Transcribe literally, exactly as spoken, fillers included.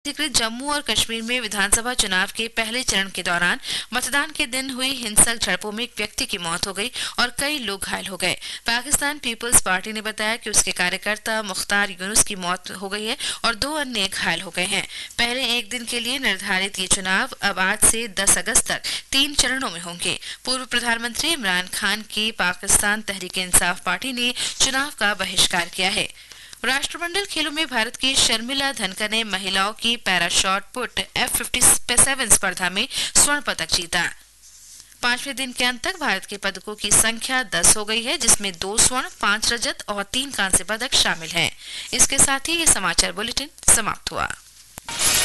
अधिकृत जम्मू और कश्मीर में विधानसभा चुनाव के पहले चरण के दौरान मतदान के दिन हुई हिंसक झड़पों में एक व्यक्ति की मौत हो गई और कई लोग घायल हो गए। पाकिस्तान पीपल्स पार्टी ने बताया कि उसके कार्यकर्ता मुख्तार यूनुस की मौत हो गई है और दो अन्य घायल हो गए हैं। पहले एक दिन के लिए निर्धारित ये चुनाव अब आज से दस अगस्त तक तीन चरणों में होंगे। पूर्व प्रधानमंत्री इमरान खान की पाकिस्तान तहरीक-ए-इंसाफ पार्टी ने चुनाव का बहिष्कार किया है। राष्ट्रमंडल खेलों में भारत की शर्मिला धनकर ने महिलाओं की para shot put F fifty seven स्पर्धा में स्वर्ण पदक जीता। पांचवें दिन के अंत तक भारत के पदकों की संख्या दस हो गई है, जिसमें दो स्वर्ण, पांच रजत और तीन कांस्य पदक शामिल हैं। इसके साथ ही ये समाचार बुलेटिन समाप्त हुआ।